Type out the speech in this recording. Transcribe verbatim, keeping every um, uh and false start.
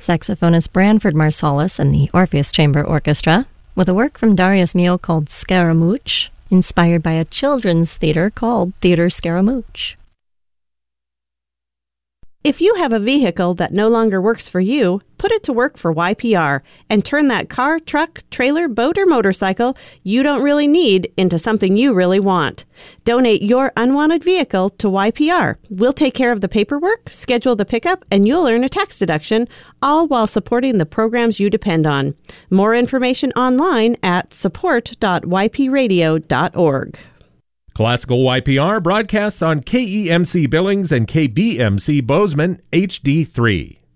saxophonist Branford Marsalis and the Orpheus Chamber Orchestra, with a work from Darius Milhaud called Scaramouche, inspired by a children's theater called Theater Scaramouche. If you have a vehicle that no longer works for you, put it to work for Y P R and turn that car, truck, trailer, boat, or motorcycle you don't really need into something you really want. Donate your unwanted vehicle to Y P R. We'll take care of the paperwork, schedule the pickup, and you'll earn a tax deduction, all while supporting the programs you depend on. More information online at support dot y p radio dot org. Classical Y P R broadcasts on K E M C Billings and K B M C Bozeman H D three.